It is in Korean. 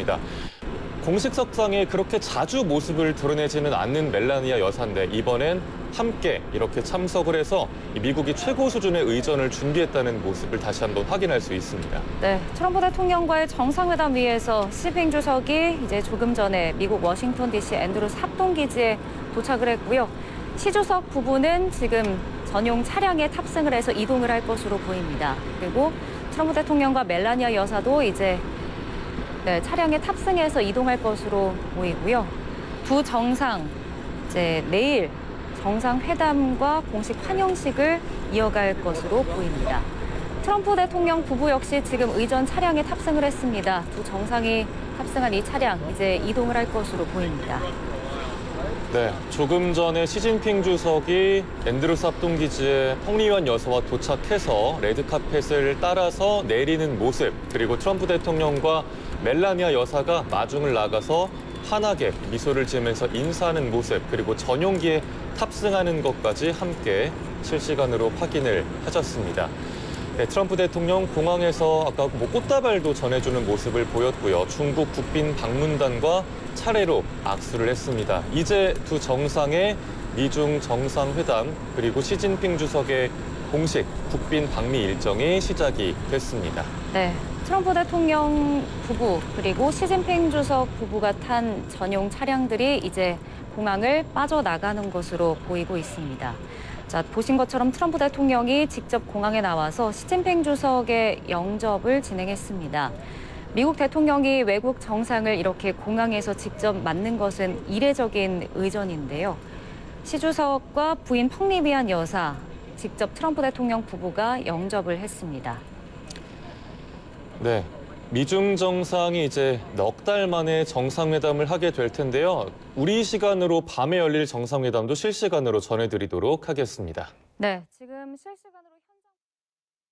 했습니다. 공식석상에 그렇게 자주 모습을 드러내지는 않는 멜라니아 여사인데 이번엔 함께 이렇게 참석을 해서 미국이 최고 수준의 의전을 준비했다는 모습을 다시 한번 확인할 수 있습니다. 네, 트럼프 대통령과의 정상회담 위해서 시진핑 주석이 이제 조금 전에 미국 워싱턴 DC 앤드루스 합동기지에 도착을 했고요. 시 주석 부부는 지금 전용 차량에 탑승을 해서 이동을 할 것으로 보입니다. 그리고 트럼프 대통령과 멜라니아 여사도 이제 차량에 탑승해서 이동할 것으로 보이고요. 두 정상 이제 내일 정상회담과 공식 환영식을 이어갈 것으로 보입니다. 트럼프 대통령 부부 역시 지금 의전 차량에 탑승을 했습니다. 두 정상이 탑승한 이 차량 이제 이동을 할 것으로 보입니다. 네, 조금 전에 시진핑 주석이 앤드루스 합동기지에 펑리완 여사와 도착해서 레드카펫을 따라서 내리는 모습, 그리고 트럼프 대통령과 멜라니아 여사가 마중을 나가서 환하게 미소를 지으면서 인사하는 모습, 그리고 전용기에 탑승하는 것까지 함께 실시간으로 확인을 하셨습니다. 네, 트럼프 대통령 공항에서 아까 꽃다발도 전해주는 모습을 보였고요. 중국 국빈 방문단과 차례로 악수를 했습니다. 이제 두 정상의 미중 정상회담 그리고 시진핑 주석의 공식 국빈 방미 일정이 시작이 됐습니다. 네, 트럼프 대통령 부부 그리고 시진핑 주석 부부가 탄 전용 차량들이 이제 공항을 빠져나가는 것으로 보이고 있습니다. 자, 보신 것처럼 트럼프 대통령이 직접 공항에 나와서 시진핑 주석의 영접을 진행했습니다. 미국 대통령이 외국 정상을 이렇게 공항에서 직접 맞는 것은 이례적인 의전인데요. 시 주석과 부인 펑리비안 여사, 직접 트럼프 대통령 부부가 영접을 했습니다. 네, 미중 정상이 이제 넉 달 만에 정상회담을 하게 될 텐데요. 우리 시간으로 밤에 열릴 정상회담도 실시간으로 전해드리도록 하겠습니다. 네, 지금 실시간으로